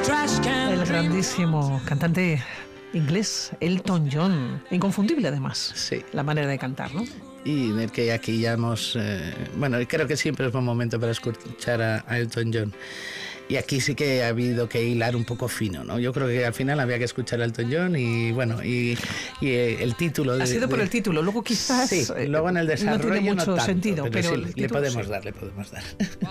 El grandísimo cantante inglés Elton John, inconfundible además, Sí. la manera de cantar, ¿no? Y en el que aquí ya hemos... bueno, creo que siempre es buen momento para escuchar a Elton John. Y aquí sí que ha habido que hilar un poco fino, ¿no? Yo creo que al final había que escuchar a Elton John y bueno, y el título... Ha sido por el título, luego quizás... Sí, luego en el desarrollo no tiene mucho tanto, sentido, pero sí, el título, le podemos dar.